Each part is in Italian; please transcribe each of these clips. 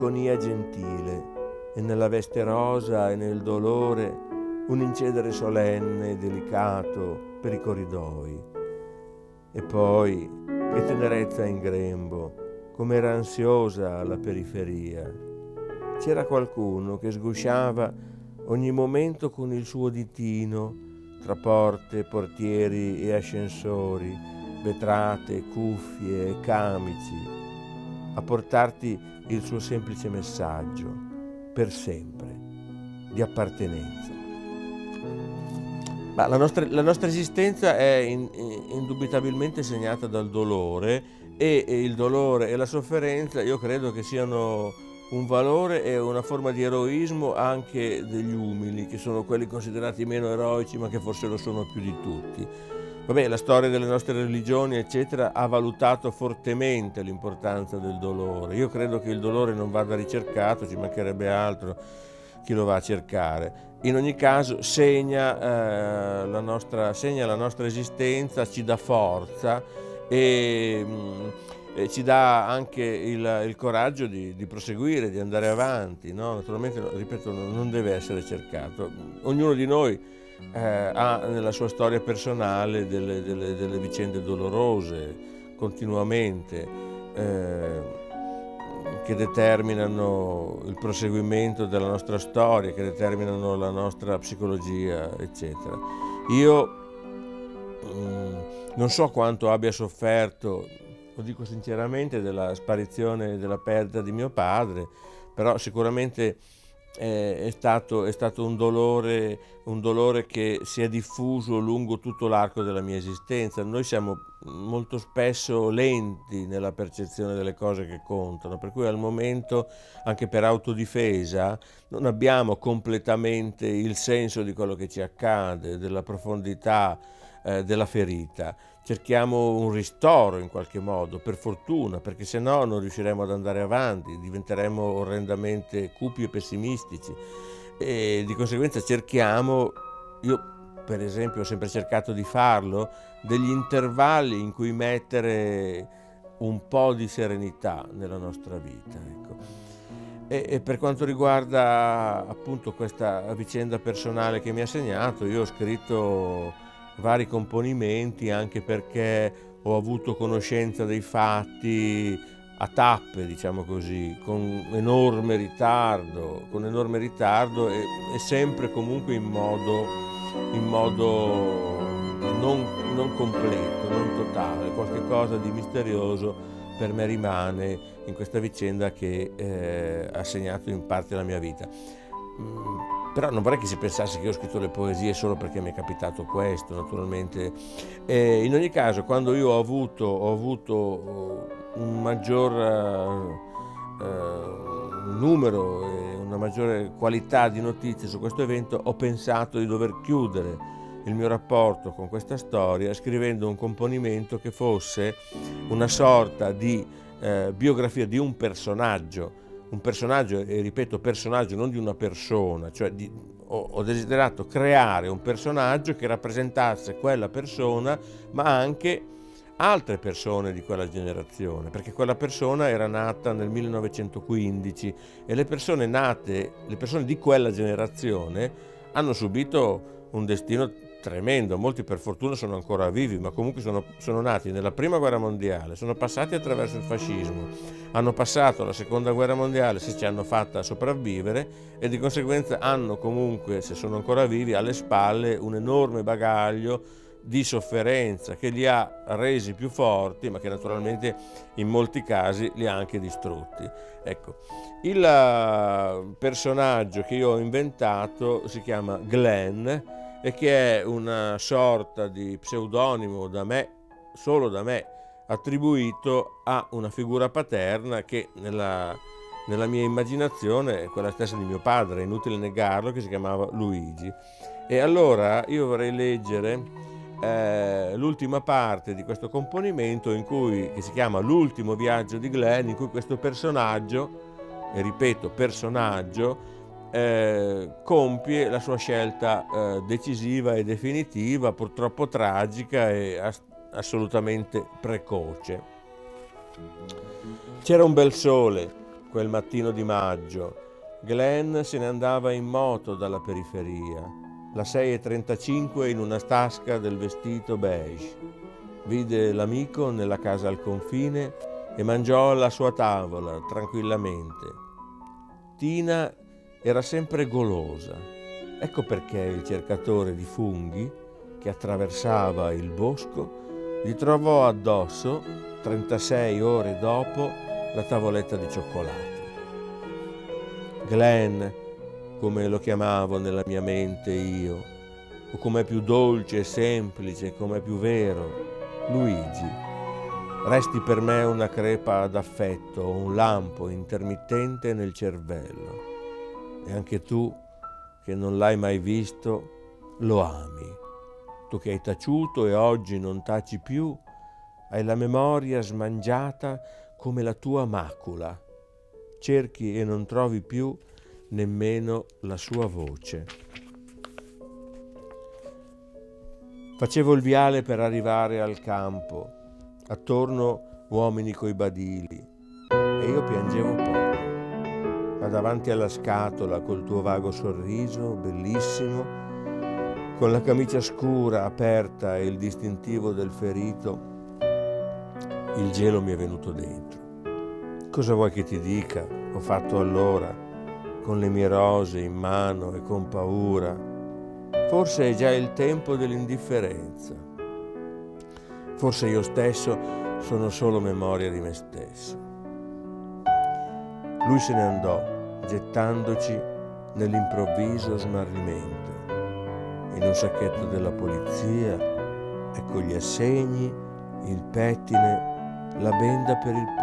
agonia gentile, e nella veste rosa e nel dolore un incedere solenne e delicato per i corridoi. E poi che tenerezza in grembo, com'era ansiosa la periferia. C'era qualcuno che sgusciava ogni momento con il suo ditino tra porte, portieri e ascensori, vetrate, cuffie e camici, a portarti il suo semplice messaggio, per sempre, di appartenenza. Ma la nostra esistenza è indubitabilmente segnata dal dolore, e il dolore e la sofferenza io credo che siano un valore e una forma di eroismo anche degli umili, che sono quelli considerati meno eroici ma che forse lo sono più di tutti. Vabbè, la storia delle nostre religioni eccetera ha valutato fortemente l'importanza del dolore. Io credo che il dolore non vada ricercato, ci mancherebbe altro, chi lo va a cercare. In ogni caso segna la nostra esistenza, ci dà forza e ci dà anche il coraggio di proseguire, di andare avanti, no? Naturalmente, ripeto, non deve essere cercato. Ognuno di noi ha nella sua storia personale delle vicende dolorose continuamente, che determinano il proseguimento della nostra storia, che determinano la nostra psicologia, eccetera. Io non so quanto abbia sofferto, lo dico sinceramente, della sparizione e della perdita di mio padre, però sicuramente è stato un dolore che si è diffuso lungo tutto l'arco della mia esistenza. Noi siamo molto spesso lenti nella percezione delle cose che contano, per cui al momento, anche per autodifesa, non abbiamo completamente il senso di quello che ci accade, della profondità della ferita. Cerchiamo un ristoro in qualche modo, per fortuna, perché se no non riusciremo ad andare avanti, diventeremo orrendamente cupi e pessimistici, e di conseguenza io per esempio ho sempre cercato di farlo, degli intervalli in cui mettere un po' di serenità nella nostra vita, ecco. E per quanto riguarda appunto questa vicenda personale che mi ha segnato, io ho scritto vari componimenti anche perché ho avuto conoscenza dei fatti a tappe, diciamo così, con enorme ritardo e sempre comunque in modo non completo, non totale. Qualche cosa di misterioso per me rimane in questa vicenda che ha segnato in parte la mia vita. Però non vorrei che si pensasse che io ho scritto le poesie solo perché mi è capitato questo, naturalmente. In ogni caso, quando io ho avuto un maggior numero e una maggiore qualità di notizie su questo evento, ho pensato di dover chiudere il mio rapporto con questa storia scrivendo un componimento che fosse una sorta di biografia di un personaggio, e ripeto personaggio, non di una persona, cioè ho desiderato creare un personaggio che rappresentasse quella persona, ma anche altre persone di quella generazione, perché quella persona era nata nel 1915 e le persone di quella generazione hanno subito un destino tremendo. Molti per fortuna sono ancora vivi, ma comunque sono nati nella prima guerra mondiale, sono passati attraverso il fascismo, hanno passato la seconda guerra mondiale, se ci hanno fatta sopravvivere, e di conseguenza hanno comunque, se sono ancora vivi, alle spalle un enorme bagaglio di sofferenza che li ha resi più forti, ma che naturalmente in molti casi li ha anche distrutti. Ecco, il personaggio che io ho inventato si chiama Glenn, e che è una sorta di pseudonimo solo da me, attribuito a una figura paterna che nella mia immaginazione è quella stessa di mio padre, è inutile negarlo, che si chiamava Luigi. E allora io vorrei leggere l'ultima parte di questo componimento che si chiama L'ultimo viaggio di Glenn, in cui questo personaggio, e ripeto personaggio, compie la sua scelta decisiva e definitiva, purtroppo tragica e assolutamente precoce. C'era un bel sole quel mattino di maggio. Glenn se ne andava in moto dalla periferia, la 6:35 in una tasca del vestito beige. Vide l'amico nella casa al confine e mangiò alla sua tavola tranquillamente. Tina era sempre golosa. Ecco perché il cercatore di funghi, che attraversava il bosco, gli trovò addosso, 36 ore dopo, la tavoletta di cioccolato. Glenn, come lo chiamavo nella mia mente io, o com'è più dolce e semplice, com'è più vero, Luigi, resti per me una crepa d'affetto, un lampo intermittente nel cervello. E anche tu, che non l'hai mai visto, lo ami. Tu che hai taciuto e oggi non taci più, hai la memoria smangiata come la tua macula. Cerchi e non trovi più nemmeno la sua voce. Facevo il viale per arrivare al campo, attorno uomini coi badili, e io piangevo poco. Ma davanti alla scatola, col tuo vago sorriso, bellissimo, con la camicia scura aperta e il distintivo del ferito, il gelo mi è venuto dentro. Cosa vuoi che ti dica? Ho fatto allora, con le mie rose in mano e con paura. Forse è già il tempo dell'indifferenza. Forse io stesso sono solo memoria di me stesso. Lui se ne andò, gettandoci nell'improvviso smarrimento. In un sacchetto della polizia, ecco gli assegni, il pettine, la benda per il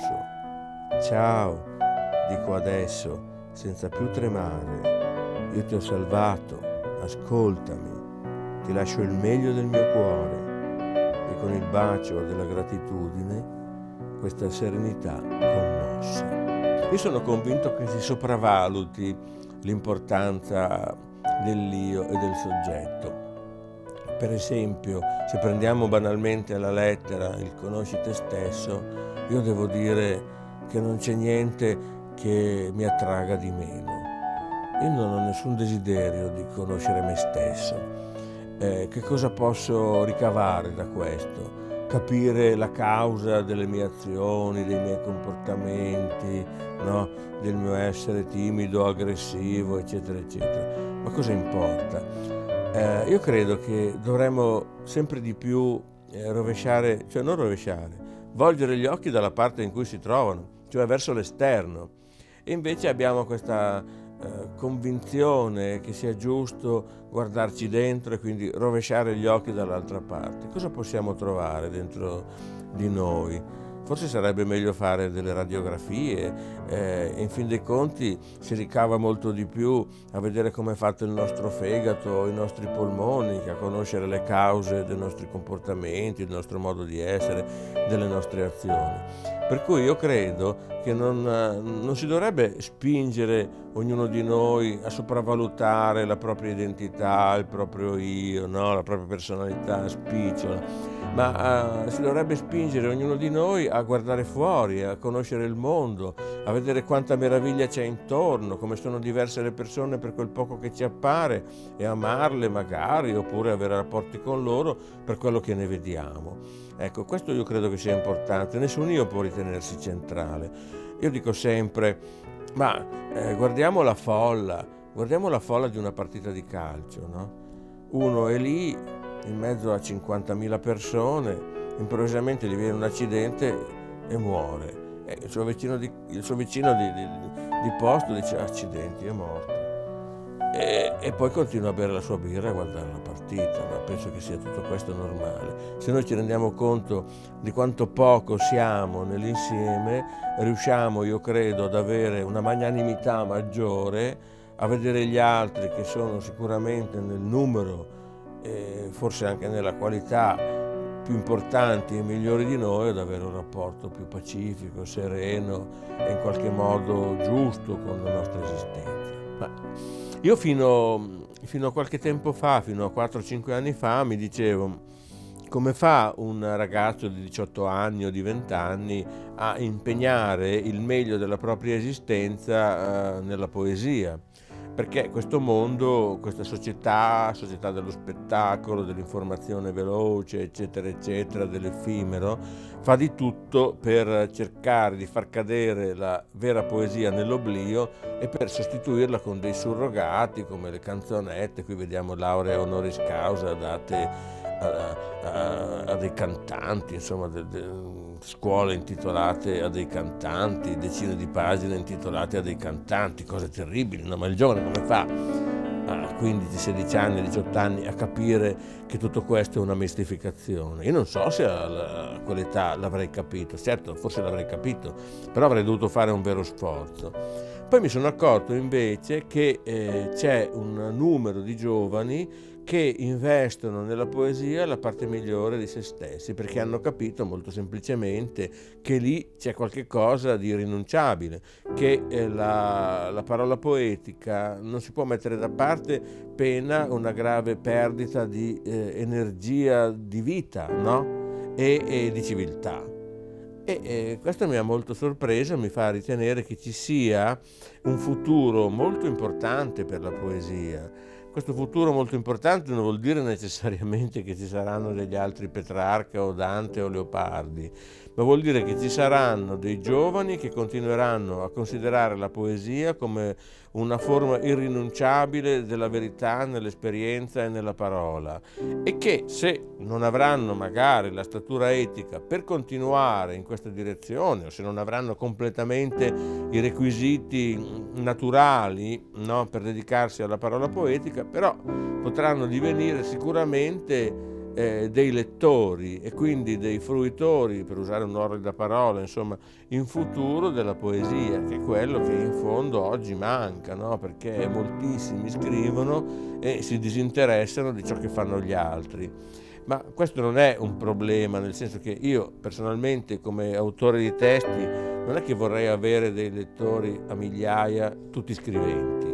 polso. Ciao, dico adesso, senza più tremare. Io ti ho salvato, ascoltami, ti lascio il meglio del mio cuore e con il bacio della gratitudine questa serenità commossa. Io sono convinto che si sopravvaluti l'importanza dell'io e del soggetto. Per esempio, se prendiamo banalmente alla lettera il conosci te stesso, io devo dire che non c'è niente che mi attragga di meno. Io non ho nessun desiderio di conoscere me stesso. Che cosa posso ricavare da questo? Capire la causa delle mie azioni, dei miei comportamenti, no? Del mio essere timido, aggressivo, eccetera, eccetera. Ma cosa importa? Io credo che dovremmo sempre di più rovesciare, cioè non rovesciare, volgere gli occhi dalla parte in cui si trovano, cioè verso l'esterno. E invece abbiamo questa convinzione che sia giusto guardarci dentro e quindi rovesciare gli occhi dall'altra parte. Cosa possiamo trovare dentro di noi? Forse sarebbe meglio fare delle radiografie, in fin dei conti si ricava molto di più a vedere come è fatto il nostro fegato, i nostri polmoni, che a conoscere le cause dei nostri comportamenti, del nostro modo di essere, delle nostre azioni. Per cui io credo che non si dovrebbe spingere ognuno di noi a sopravvalutare la propria identità, il proprio io, no? La propria personalità spicciola, ma si dovrebbe spingere ognuno di noi a guardare fuori, a conoscere il mondo, a vedere quanta meraviglia c'è intorno, come sono diverse le persone per quel poco che ci appare e amarle magari, oppure avere rapporti con loro per quello che ne vediamo. Ecco, questo io credo che sia importante, nessun io può ritenersi centrale. Io dico sempre, ma guardiamo la folla di una partita di calcio, no? Uno è lì in mezzo a 50.000 persone, improvvisamente gli viene un accidente e muore. Il suo vicino di posto dice accidenti, è morto. E poi continua a bere la sua birra e a guardare la partita, ma penso che sia tutto questo normale. Se noi ci rendiamo conto di quanto poco siamo nell'insieme, riusciamo, io credo, ad avere una magnanimità maggiore, a vedere gli altri che sono sicuramente nel numero e forse anche nella qualità più importanti e migliori di noi, ad avere un rapporto più pacifico, sereno e in qualche modo giusto con la nostra esistenza. Io fino a qualche tempo fa, fino a 4-5 anni fa, mi dicevo, come fa un ragazzo di 18 anni o di 20 anni a impegnare il meglio della propria esistenza nella poesia? Perché questo mondo, questa società dello spettacolo, dell'informazione veloce, eccetera, eccetera, dell'effimero, fa di tutto per cercare di far cadere la vera poesia nell'oblio e per sostituirla con dei surrogati come le canzonette. Qui vediamo lauree honoris causa date a dei cantanti, insomma, scuole intitolate a dei cantanti, decine di pagine intitolate a dei cantanti, cose terribili, no? Ma il giovane come fa a 15, 16 anni, 18 anni a capire che tutto questo è una mistificazione? Io non so se a quell'età l'avrei capito, certo, forse l'avrei capito, però avrei dovuto fare un vero sforzo. Poi mi sono accorto invece che c'è un numero di giovani che investono nella poesia la parte migliore di se stessi, perché hanno capito molto semplicemente che lì c'è qualche cosa di irrinunciabile, che la parola poetica non si può mettere da parte pena una grave perdita di energia di vita, no? E di civiltà. E questo mi ha molto sorpreso, mi fa ritenere che ci sia un futuro molto importante per la poesia. Questo futuro molto importante non vuol dire necessariamente che ci saranno degli altri Petrarca o Dante o Leopardi, ma vuol dire che ci saranno dei giovani che continueranno a considerare la poesia come una forma irrinunciabile della verità nell'esperienza e nella parola, e che se non avranno magari la statura etica per continuare in questa direzione, o se non avranno completamente i requisiti naturali, no, per dedicarsi alla parola poetica, però potranno divenire sicuramente dei lettori e quindi dei fruitori, per usare un'orrida parola, insomma, in futuro della poesia, che è quello che in fondo oggi manca, no? Perché moltissimi scrivono e si disinteressano di ciò che fanno gli altri. Ma questo non è un problema, nel senso che io personalmente come autore di testi non è che vorrei avere dei lettori a migliaia, tutti scriventi.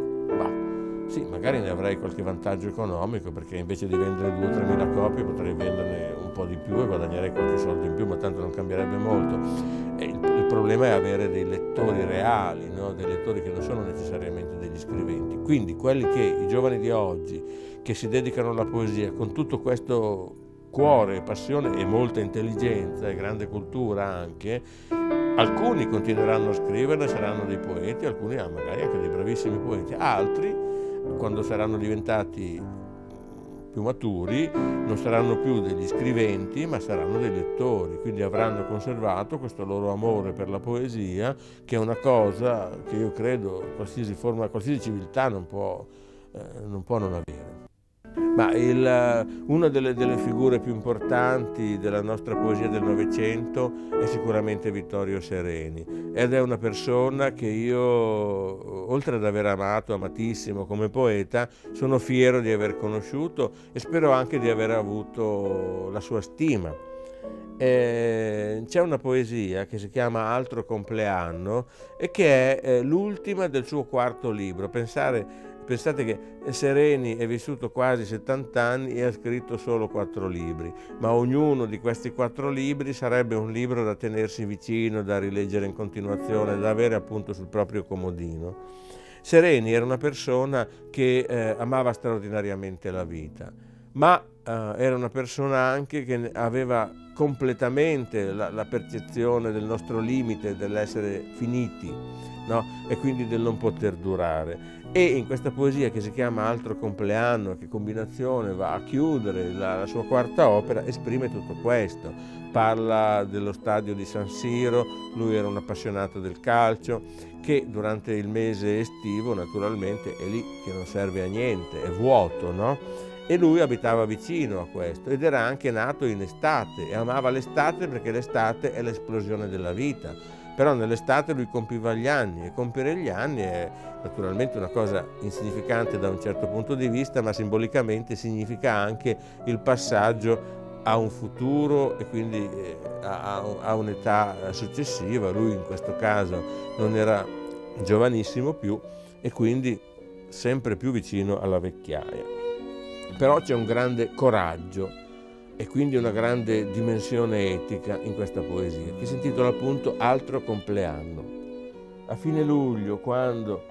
Sì, magari ne avrei qualche vantaggio economico, perché invece di vendere 2-3 mila copie potrei venderne un po' di più e guadagnerei qualche soldo in più, ma tanto non cambierebbe molto. E il problema è avere dei lettori reali, no? Dei lettori che non sono necessariamente degli scriventi. Quindi i giovani di oggi che si dedicano alla poesia con tutto questo cuore, passione e molta intelligenza e grande cultura anche, alcuni continueranno a scrivere, saranno dei poeti, alcuni magari anche dei bravissimi poeti, altri quando saranno diventati più maturi non saranno più degli scriventi ma saranno dei lettori, quindi avranno conservato questo loro amore per la poesia, che è una cosa che io credo qualsiasi civiltà non può non avere. Ma una delle figure più importanti della nostra poesia del Novecento è sicuramente Vittorio Sereni, ed è una persona che io, oltre ad aver amatissimo come poeta, sono fiero di aver conosciuto e spero anche di aver avuto la sua stima. C'è una poesia che si chiama Altro compleanno e che è l'ultima del suo quarto libro. Pensate che Sereni è vissuto quasi 70 anni e ha scritto solo 4 libri, ma ognuno di questi 4 libri sarebbe un libro da tenersi vicino, da rileggere in continuazione, da avere appunto sul proprio comodino. Sereni era una persona che amava straordinariamente la vita, ma era una persona anche che aveva completamente la percezione del nostro limite, dell'essere finiti, no? E quindi del non poter durare. E in questa poesia che si chiama Altro compleanno, che combinazione va a chiudere la sua quarta opera, esprime tutto questo. Parla dello stadio di San Siro, lui era un appassionato del calcio, che durante il mese estivo naturalmente è lì che non serve a niente, è vuoto, no? E lui abitava vicino a questo ed era anche nato in estate e amava l'estate perché l'estate è l'esplosione della vita. Però nell'estate lui compiva gli anni, e compiere gli anni è naturalmente una cosa insignificante da un certo punto di vista, ma simbolicamente significa anche il passaggio a un futuro e quindi a un'età successiva. Lui in questo caso non era giovanissimo più e quindi sempre più vicino alla vecchiaia. Però c'è un grande coraggio e quindi una grande dimensione etica in questa poesia, che si intitola appunto Altro compleanno. A fine luglio, quando